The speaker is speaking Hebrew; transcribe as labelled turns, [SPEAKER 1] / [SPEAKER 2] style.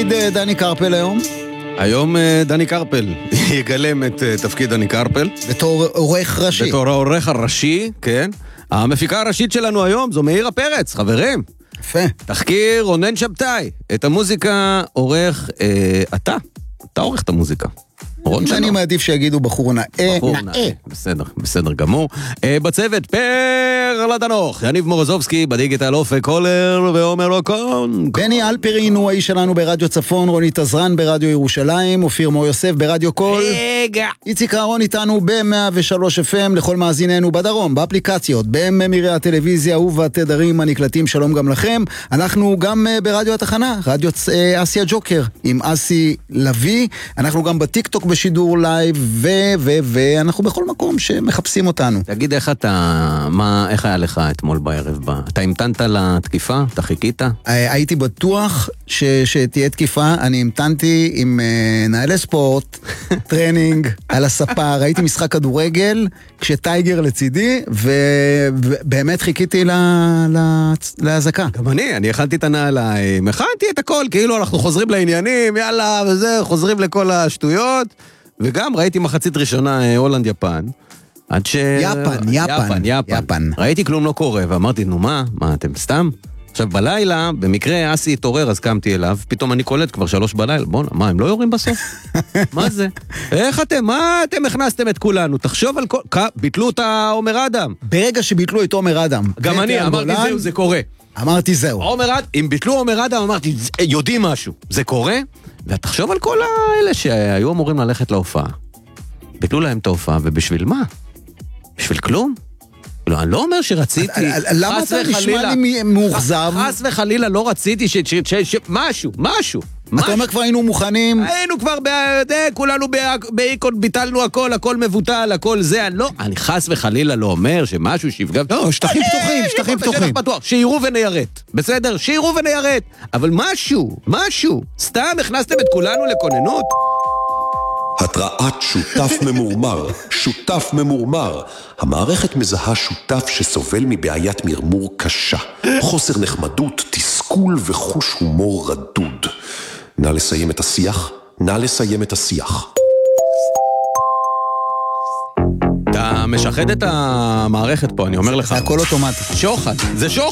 [SPEAKER 1] תפקיד דני קרפל היום?
[SPEAKER 2] היום דני קרפל יגלם את תפקיד דני קרפל.
[SPEAKER 1] בתור עורך ראשי.
[SPEAKER 2] בתור העורך הראשי, כן. המפיקה הראשית שלנו היום זו מאירה פרץ, חברים.
[SPEAKER 1] יפה.
[SPEAKER 2] תחקיר רונן שבתאי. את המוזיקה עורך אתה עורך את המוזיקה.
[SPEAKER 1] אני מעדיף שיגידו בחור נאה.
[SPEAKER 2] בסדר גמור. בצוות פר לדנוך, יניב מורזובסקי, בדיגיטל אופק קולר ועומר אוקון.
[SPEAKER 1] בני אלפרין הוא האיש שלנו ברדיו צפון, רוני תזרן ברדיו ירושלים, אופיר מור יוסף ברדיו קול. איציק אהרון איתנו ב-103 FM לכל מאזיננו בדרום, באפליקציות, בממירי הטלוויזיה ובתדרים הנקלטים. שלום גם לכם. אנחנו גם ברדיו התחנה, רדיו אסיה ג'וקר עם אסי לוי. אנחנו גם בטיקטוק בשידור לייב, ואנחנו בכל מקום שמחפשים אותנו.
[SPEAKER 2] תגיד, איך היה לך אתמול בערב? אתה המתנת לתקיפה? אתה חיכית?
[SPEAKER 1] הייתי בטוח שתהיה תקיפה. אני המתנתי עם נעלי ספורט, טרנינג, על הספה. ראיתי משחק כדורגל, כשטייגר לצידי, ובאמת חיכיתי להזקה.
[SPEAKER 2] גם אני הכנתי את הנעליים, הכנתי את הכל, כאילו אנחנו חוזרים לעניינים, יאללה, וזה, חוזרים לכל השטויות. וגם ראיתי מחצית ראשונה הולנד-יפן, עד ש...
[SPEAKER 1] יפן.
[SPEAKER 2] ראיתי כלום לא קורה, ואמרתי, נו מה אתם סתם? עכשיו בלילה, במקרה אסי התעורר, אז קמתי אליו, פתאום אני קולט כבר 3 בלילה, בוא, מה, הם לא יורים בסוף? מה זה? מה אתם הכנסתם את כולנו? תחשוב על כל... ביטלו את עומר אדם.
[SPEAKER 1] ברגע שביטלו את עומר אדם.
[SPEAKER 2] גם אני, אמרתי זהו, זה קורה.
[SPEAKER 1] אמרתי זהו.
[SPEAKER 2] אם ביטלו עומר אדם, אמרתי, יודעים משהו, זה קורה? ותחשוב על כל האלה שהיו אמורים ללכת להופעה. ביטלו להם את ההופעה, ובשביל מה? בשביל כלום? לא, אני לא אומר שרציתי...
[SPEAKER 1] למה אתה נשמע לי מאוכזב?
[SPEAKER 2] חס וחלילה לא רציתי משהו.
[SPEAKER 1] אתה אומר כבר היינו מוכנים?
[SPEAKER 2] היינו כבר, כולנו באיקון, ביטלנו הכל מבוטל, הכל זה, אני חס וחלילה לא אומר שמשהו שיפגע...
[SPEAKER 1] לא, שטחים פתוחים.
[SPEAKER 2] שיראו וניירת, בסדר? שיראו וניירת, אבל משהו, סתם הכנסתם את כולנו לכוננות?
[SPEAKER 3] התראת שותף ממורמר. המערכת מזהה שותף שסובל מבעיית מרמור קשה, חוסר נחמדות, תסכול וחוש הומור רדוד. נא לסיים את השיח.
[SPEAKER 2] אתה משחד את המערכת פה, אני אומר לך.
[SPEAKER 1] זה הכל אוטומטי.
[SPEAKER 2] זה שוחד.